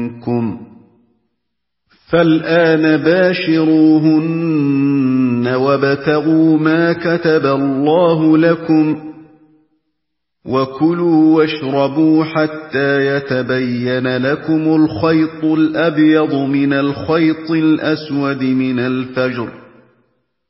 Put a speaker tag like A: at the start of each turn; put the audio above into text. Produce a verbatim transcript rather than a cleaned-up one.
A: منكم فالآن باشروهن وابتغوا ما كتب الله لكم وكلوا واشربوا حتى يتبين لكم الخيط الأبيض من الخيط الأسود من الفجر